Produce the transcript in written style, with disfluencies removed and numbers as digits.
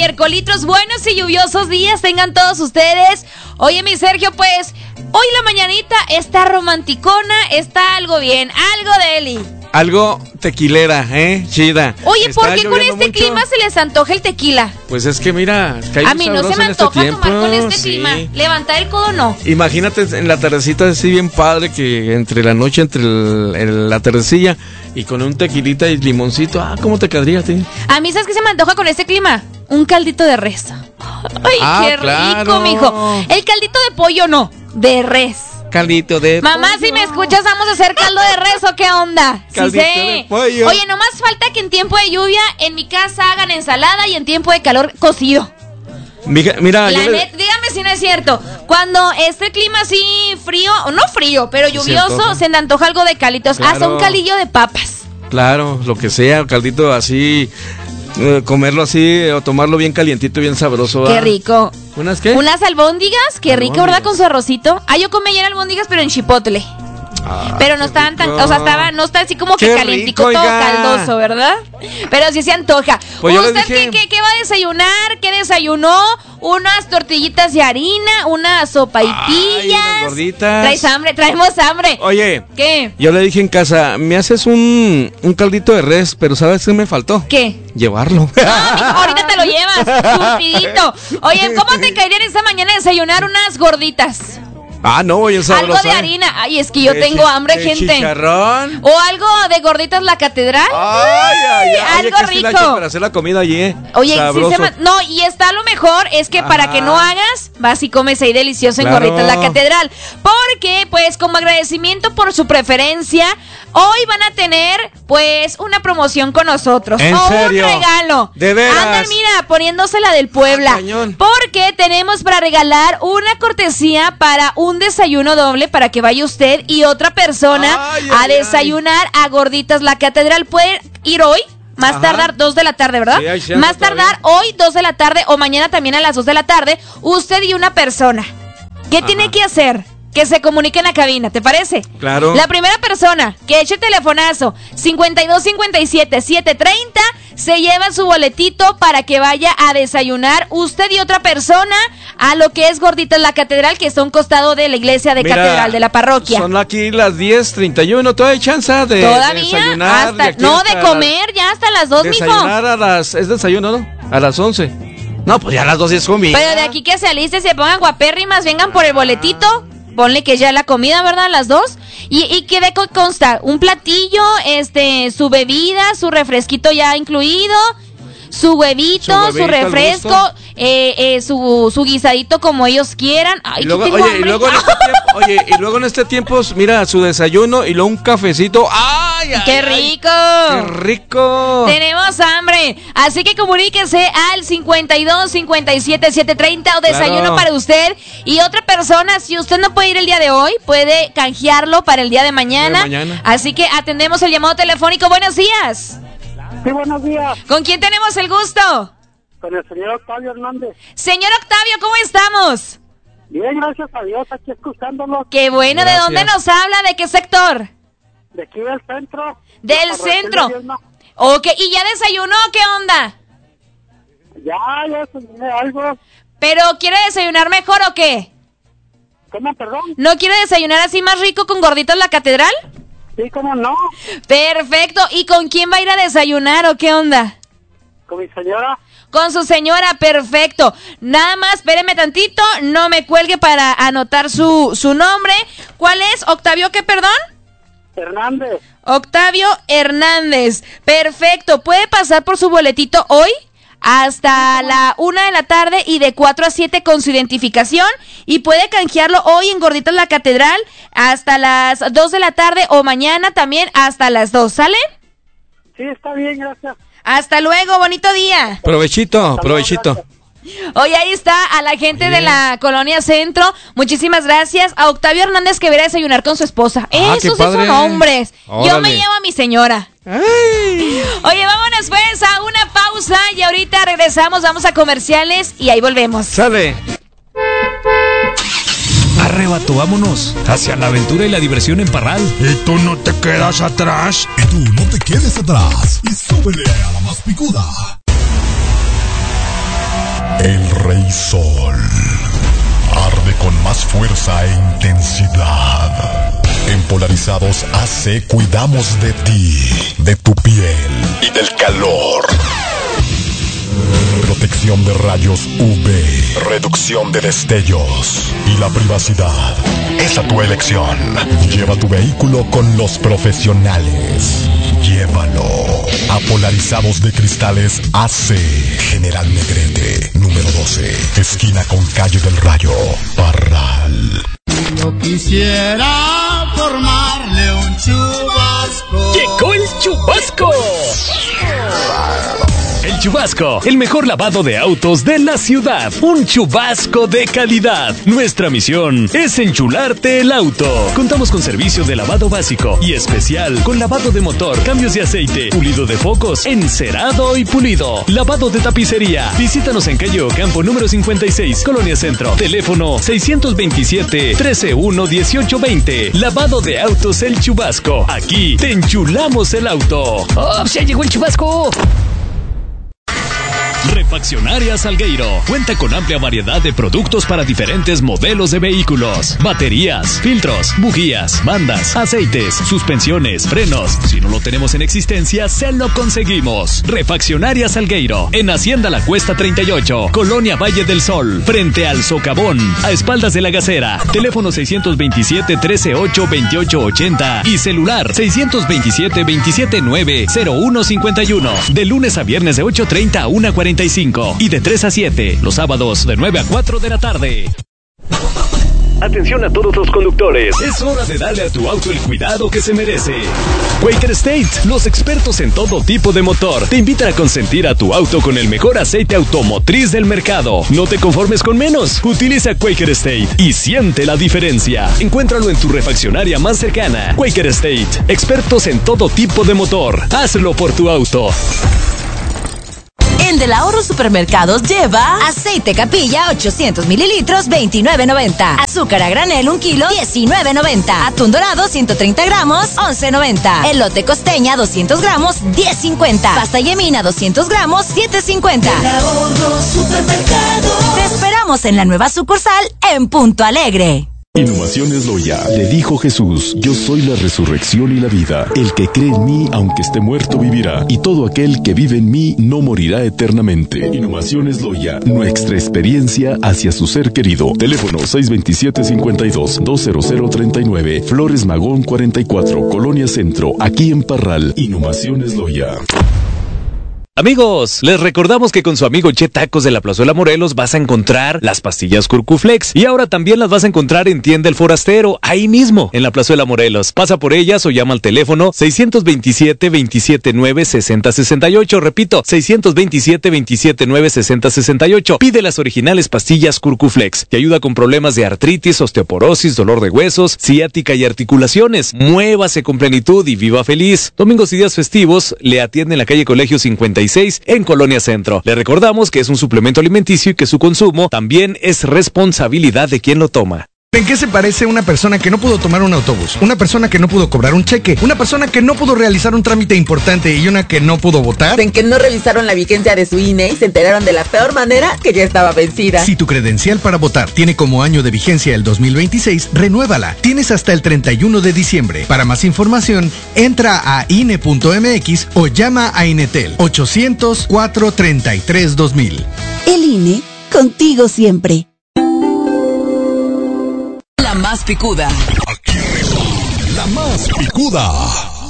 miércolitos, buenos y lluviosos días tengan todos ustedes. Oye, mi Sergio, pues, hoy la mañanita está romanticona, está algo bien, algo de Eli. Algo tequilera, chida. Oye, ¿por qué con este clima se les antoja el tequila? Pues es que mira, a mí no se me antoja tomar con este clima. Levantar el codo no. Imagínate en la tardecita así bien padre, que entre la noche, entre la tardecilla y con un tequilita y limoncito. ¿Cómo te quedaría a ti? A mí, ¿sabes qué se me antoja con este clima? Un caldito de res. Ay, qué rico, mijo. El caldito de pollo no, de res. Caldito de Mamá, pollo. Si me escuchas, vamos a hacer caldo de res o qué onda. Caldito de pollo. Oye, nomás falta que en tiempo de lluvia en mi casa hagan ensalada y en tiempo de calor cocido. Mira, dígame si no es cierto. Cuando esté el clima así frío, no frío, pero lluvioso, se me antoja algo de calitos. Claro. Hasta un caldillo de papas. Claro, lo que sea, caldito así, comerlo así o tomarlo bien calientito, bien sabroso. Qué rico. ¿Unas qué? Unas albóndigas, qué rico, ¿verdad? Con su arrocito. Yo comí ayer albóndigas, pero en chipotle. Pero no estaban tan, o sea, no está así como que calientico, todo caldoso, ¿verdad? Pero sí se antoja. Pues ¿usted qué va a desayunar? ¿Qué desayunó? Unas tortillitas de harina, unas sopaitillas. Unas gorditas. ¿Traes hambre? Traemos hambre. Oye, ¿qué? Yo le dije en casa, me haces un caldito de res, pero ¿sabes qué me faltó? ¿Qué? Llevarlo. No, mijo, ahorita te lo llevas, surtidito. Oye, ¿cómo te caerían esta mañana desayunar unas gorditas? No, voy a saber. Algo de harina. Ay, es que yo tengo hambre, gente. Chicharrón. O algo de gorditas la catedral. Algo rico. Para hacer la comida allí, Oye, no, y está lo mejor es que para que no hagas, vas y comes ahí delicioso en gorditas la catedral. Porque, pues, como agradecimiento por su preferencia, hoy van a tener, pues, una promoción con nosotros. ¿En serio? Un regalo. De veras. Andan, mira, poniéndosela del Puebla. Porque tenemos para regalar una cortesía para un desayuno doble para que vaya usted y otra persona a desayunar a Gorditas la Catedral. Puede ir hoy, más tardar 2 de la tarde, ¿verdad? Sí, más tardar hoy 2 de la tarde o mañana también a las 2 de la tarde, usted y una persona. ¿Qué tiene que hacer? Que se comunique en la cabina, ¿te parece? Claro. La primera persona que eche telefonazo 5257-730 se lleva su boletito para que vaya a desayunar usted y otra persona a lo que es Gorditas la Catedral, que está a un costado de la iglesia de Catedral de la parroquia. Son aquí las 10:31, todavía hay chance de desayunar. De comer ya hasta las 2, mijo. Desayunar es desayuno, ¿no? A las 11. No, pues ya a las 2 es comida. Pero de aquí que se alisten, se pongan guapérrimas, vengan por el boletito. Ponle que ya la comida, ¿verdad? Las 2. ¿Y qué de consta? Un platillo, su bebida, su refresquito ya incluido, su huevito, su refresco, su guisadito como ellos quieran. Ay, y luego en este tiempo, mira, su desayuno y luego un cafecito. ¡Qué rico! ¡Qué rico! Tenemos hambre. Así que comuníquese al 5257-730 o desayuno para usted y otra persona. Si usted no puede ir el día de hoy, puede canjearlo para el día de mañana. Así que atendemos el llamado telefónico. Buenos días. Sí, buenos días. ¿Con quién tenemos el gusto? Con el señor Octavio Hernández. Señor Octavio, ¿cómo estamos? Bien, gracias a Dios, aquí escuchándolo. Qué bueno, gracias. ¿De dónde nos habla? ¿De qué sector? De aquí del centro. Del centro. Ok, ¿y ya desayunó? ¿Qué onda? Ya desayuné algo. ¿Pero quiere desayunar mejor o qué? ¿Cómo, perdón? ¿No quiere desayunar así más rico con Gorditas la Catedral? Sí, ¿cómo no? Perfecto. ¿Y con quién va a ir a desayunar o qué onda? Con mi señora. Con su señora, perfecto. Nada más, espéreme tantito, no me cuelgue para anotar su nombre. ¿Cuál es? ¿Octavio qué, perdón? Hernández. Octavio Hernández. Perfecto. ¿Puede pasar por su boletito hoy? Hasta la 1 de la tarde y de 4 a 7 con su identificación, y puede canjearlo hoy en Gorditas la Catedral hasta las 2 de la tarde o mañana también hasta las 2, ¿sale? Sí, está bien, gracias. Hasta luego, bonito día. Provechito. Hoy ahí está a la gente de la Colonia Centro. Muchísimas gracias a Octavio Hernández que viene a desayunar con su esposa. Esos sí son hombres. Órale. Yo me llevo a mi señora. Ay. Oye, vámonos pues a una pausa y ahorita regresamos, vamos a comerciales y ahí volvemos. Sale. Arrebato, vámonos hacia la aventura y la diversión en Parral. Y tú no te quedas atrás. Y tú no te quedes atrás. Y súbele a la más picuda. El Rey Sol arde con más fuerza e intensidad. En Polarizados AC cuidamos de ti, de tu piel y del calor. Protección de rayos UV, reducción de destellos y la privacidad. Esa tu elección. Lleva tu vehículo con los profesionales. Llévalo a Polarizados de Cristales AC, General Negrete, número 12, esquina con Calle del Rayo, Parral. Yo quisiera formarle un chubasco. ¡Llegó el chubasco! El Chubasco, el mejor lavado de autos de la ciudad. Un chubasco de calidad. Nuestra misión es enchularte el auto. Contamos con servicio de lavado básico y especial con lavado de motor, cambios de aceite, pulido de focos, encerado y pulido. Lavado de tapicería. Visítanos en calle Ocampo número 56, Colonia Centro. Teléfono 627-13-1-1820. Lavado de autos El Chubasco. Aquí te enchulamos el auto. ¡Oh, ya llegó el Chubasco! Refaccionaria Salgueiro cuenta con amplia variedad de productos para diferentes modelos de vehículos, baterías, filtros, bujías, bandas, aceites, suspensiones, frenos. Si no lo tenemos en existencia, se lo conseguimos. Refaccionaria Salgueiro, en Hacienda La Cuesta 38, Colonia Valle del Sol, frente al Socavón, a espaldas de la Gacera. Teléfono 627-13-8-2880 y celular 627-279-0151. De lunes a viernes de 8:30 a 1:45 y de 3 a 7, los sábados de 9 a 4 de la tarde. Atención a todos los conductores. Es hora de darle a tu auto el cuidado que se merece. Quaker State, los expertos en todo tipo de motor, te invitan a consentir a tu auto con el mejor aceite automotriz del mercado. No te conformes con menos. Utiliza Quaker State y siente la diferencia. Encuéntralo en tu refaccionaria más cercana. Quaker State, expertos en todo tipo de motor. Hazlo por tu auto. En Del Ahorro Supermercados lleva aceite Capilla 800 mililitros, $29.90. Azúcar a granel 1 kilo, $19.90. Atún dorado 130 gramos, $11.90. Elote costeña 200 gramos, $10.50. Pasta yemina 200 gramos, $7.50. Del Ahorro Supermercados. Te esperamos en la nueva sucursal en Punto Alegre. Inhumaciones Loya, le dijo Jesús: yo soy la resurrección y la vida. El que cree en mí, aunque esté muerto, vivirá. Y todo aquel que vive en mí no morirá eternamente. Inhumaciones Loya, nuestra experiencia hacia su ser querido. Teléfono 627-52-20039, Flores Magón 44, Colonia Centro, aquí en Parral. Inhumaciones Loya. Amigos, les recordamos que con su amigo Che Tacos de la Plazuela Morelos vas a encontrar las pastillas Curcuflex y ahora también las vas a encontrar en Tienda El Forastero, ahí mismo, en la Plazuela Morelos. Pasa por ellas o llama al teléfono 627-279-6068, repito, 627-279-6068. Pide las originales pastillas Curcuflex, te ayuda con problemas de artritis, osteoporosis, dolor de huesos, ciática y articulaciones. Muévase con plenitud y viva feliz. Domingos y días festivos le atiende en la calle Colegio 56 en Colonia Centro. Le recordamos que es un suplemento alimenticio y que su consumo también es responsabilidad de quien lo toma. ¿En qué se parece una persona que no pudo tomar un autobús? Una persona que no pudo cobrar un cheque, una persona que no pudo realizar un trámite importante y una que no pudo votar. En que no revisaron la vigencia de su INE y se enteraron de la peor manera que ya estaba vencida. Si tu credencial para votar tiene como año de vigencia el 2026, renuévala. Tienes hasta el 31 de diciembre. Para más información, entra a INE.mx o llama a Inetel 800-433-2000. El INE, contigo siempre. La más picuda. Aquí arriba, la más picuda.